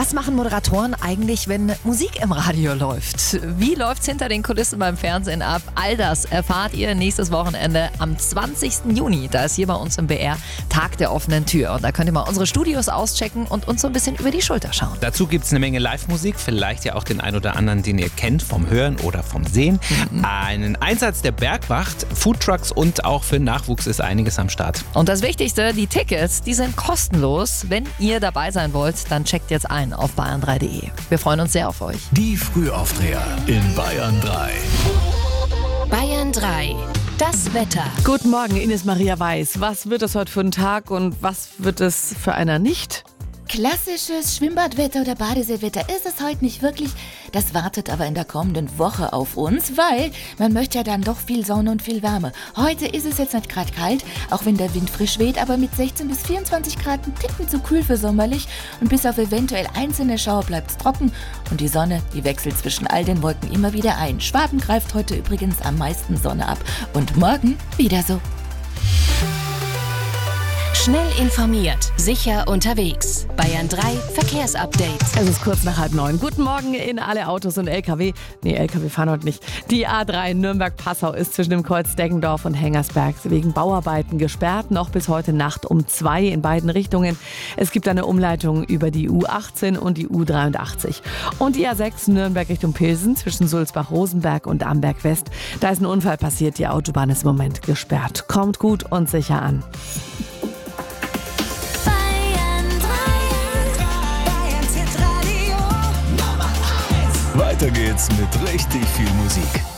Was machen Moderatoren eigentlich, wenn Musik im Radio läuft? Wie läuft's hinter den Kulissen beim Fernsehen ab? All das erfahrt ihr nächstes Wochenende am 20. Juni. Da ist hier bei uns im BR Tag der offenen Tür. Und da könnt ihr mal unsere Studios auschecken und uns so ein bisschen über die Schulter schauen. Dazu gibt es eine Menge Live-Musik, vielleicht ja auch den ein oder anderen, den ihr kennt vom Hören oder vom Sehen. Einen Einsatz der Bergwacht, Foodtrucks und auch für Nachwuchs ist einiges am Start. Und das Wichtigste, die Tickets, die sind kostenlos. Wenn ihr dabei sein wollt, dann checkt jetzt ein auf bayern3.de. Wir freuen uns sehr auf euch. Die Frühaufdreher in Bayern 3. Bayern 3. Das Wetter. Guten Morgen, Ines Maria Weiß. Was wird es heute für ein Tag und was wird es für einer nicht? Klassisches Schwimmbadwetter oder Badeseewetter ist es heute nicht wirklich. Das wartet aber in der kommenden Woche auf uns, weil man möchte ja dann doch viel Sonne und viel Wärme. Heute ist es jetzt nicht gerade kalt, auch wenn der Wind frisch weht, aber mit 16 bis 24 Grad ein Ticken zu kühl für sommerlich. Und bis auf eventuell einzelne Schauer bleibt es trocken. Und die Sonne, die wechselt zwischen all den Wolken immer wieder ein. Schwaben greift heute übrigens am meisten Sonne ab. Und morgen wieder so. Schnell informiert, sicher unterwegs. Bayern 3 Verkehrsupdate. Es ist kurz nach 8:30. Guten Morgen in alle Autos und LKW. Nee, LKW fahren heute nicht. Die A3 Nürnberg-Passau ist zwischen dem Kreuz Deggendorf und Hengersberg wegen Bauarbeiten gesperrt. Noch bis heute Nacht um 2 in beiden Richtungen. Es gibt eine Umleitung über die U18 und die U83. Und die A6 Nürnberg Richtung Pilsen zwischen Sulzbach-Rosenberg und Amberg West. Da ist ein Unfall passiert. Die Autobahn ist im Moment gesperrt. Kommt gut und sicher an. Weiter geht's mit richtig viel Musik.